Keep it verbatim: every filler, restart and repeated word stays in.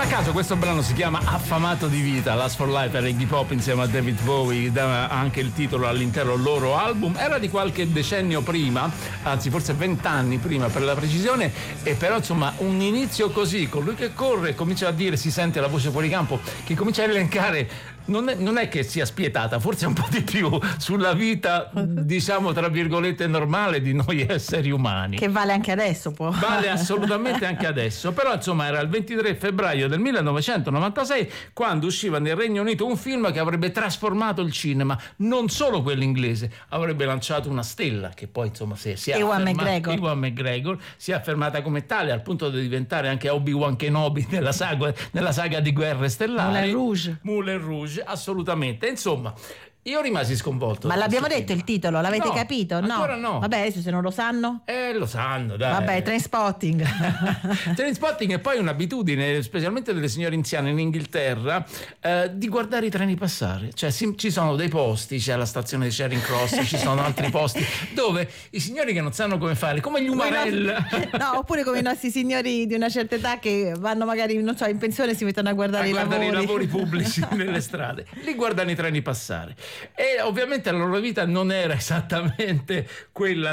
a caso questo brano si chiama Affamato di vita, Last for Life, era Iggy Pop insieme a David Bowie, dava anche il titolo all'intero loro album, era di qualche decennio prima, anzi forse vent'anni prima per la precisione, e però insomma un inizio così, con lui che corre, comincia a dire, si sente la voce fuori campo, che comincia a elencare. Non è, non è che sia spietata, forse un po' di più sulla vita, diciamo tra virgolette, normale di noi esseri umani. Che vale anche adesso, può. Vale assolutamente anche adesso, però insomma era il ventitré febbraio del millenovecentonovantasei quando usciva nel Regno Unito un film che avrebbe trasformato il cinema, non solo quello inglese, avrebbe lanciato una stella che poi insomma si, si è Ewan affermata, McGregor. Ewan McGregor si è affermata come tale al punto di diventare anche Obi-Wan Kenobi nella saga, nella saga di Guerre Stellari. Moulin Rouge. Moulin Rouge. Assolutamente, insomma, io rimasi sconvolto. Ma l'abbiamo detto film. il titolo, l'avete No, capito? No. ancora no. Vabbè, adesso se non lo sanno. Eh, lo sanno, dai. Vabbè, Trainspotting. Trainspotting è poi un'abitudine, specialmente delle signore anziane in Inghilterra, eh, di guardare i treni passare. Cioè, si, ci sono dei posti, c'è la stazione di Charing Cross, ci sono altri posti dove i signori che non sanno come fare, come gli umarella. No, oppure come i nostri signori di una certa età che vanno magari, non so, in pensione e si mettono a guardare, a i, guardare lavori. i lavori pubblici nelle strade, li guardano i treni passare, e ovviamente la loro vita non era esattamente quella